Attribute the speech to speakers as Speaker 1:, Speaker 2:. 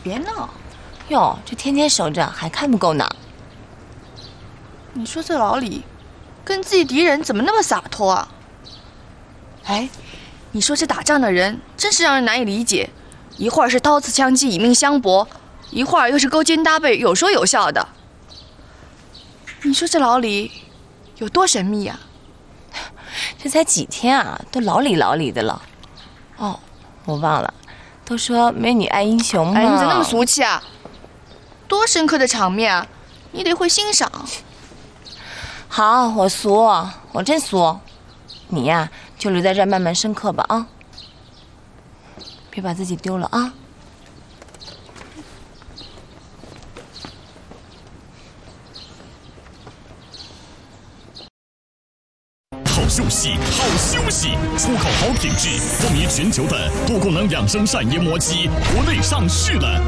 Speaker 1: 别闹。
Speaker 2: 哟，这天天守着还看不够呢。
Speaker 1: 你说这老李，跟自己敌人怎么那么洒脱啊？哎，你说这打仗的人真是让人难以理解，一会儿是刀刺枪击以命相搏，一会儿又是勾肩搭背有说有笑的。你说这老李有多神秘啊？
Speaker 2: 这才几天啊，都老李的了。哦，我忘了，都说美女爱英雄嘛。
Speaker 1: 哎，你怎么那么俗气啊？多深刻的场面啊，你得会欣赏。
Speaker 2: 好，我俗，我真俗。你呀，就留在这儿慢慢深刻吧啊，别把自己丢了啊。
Speaker 3: 好休息，好休息！出口好品质，风靡全球的多功能养生膳椰摩鸡，国内上市了。